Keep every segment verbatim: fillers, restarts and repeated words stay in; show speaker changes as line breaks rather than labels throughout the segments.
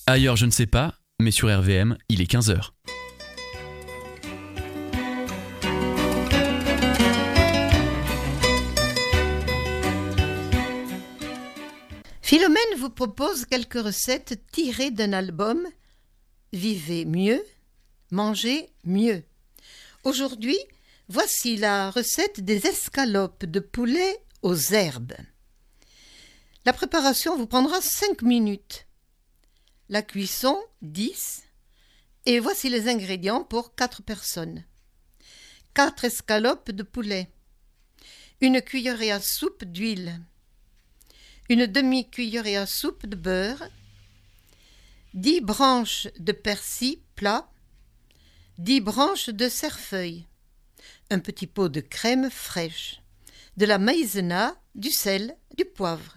Ailleurs, je ne sais pas, mais sur R V M, il est quinze heures.
Philomène vous propose quelques recettes tirées d'un album « Vivez mieux, mangez mieux ». Aujourd'hui, voici la recette des escalopes de poulet aux herbes. La préparation vous prendra cinq minutes. La cuisson, dix. Et voici les ingrédients pour quatre personnes. quatre escalopes de poulet. Une cuillerée à soupe d'huile. Une demi-cuillerée à soupe de beurre. dix branches de persil plat. dix branches de cerfeuil. Un petit pot de crème fraîche. De la maïzena, du sel, du poivre.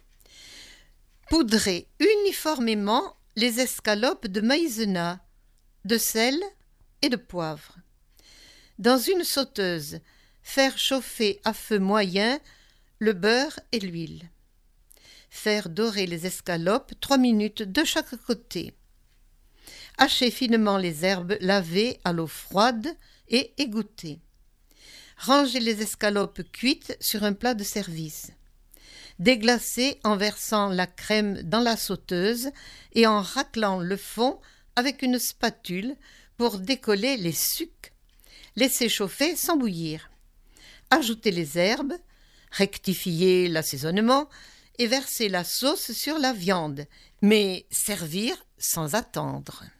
Poudrez uniformément les escalopes de maïzena, de sel et de poivre. Dans une sauteuse, faire chauffer à feu moyen le beurre et l'huile. Faire dorer les escalopes trois minutes de chaque côté. Hacher finement les herbes lavées à l'eau froide et égoutter. Ranger les escalopes cuites sur un plat de service. Déglacer en versant la crème dans la sauteuse et en raclant le fond avec une spatule pour décoller les sucs. Laisser chauffer sans bouillir. Ajouter les herbes, rectifier l'assaisonnement et verser la sauce sur la viande, mais servir sans attendre.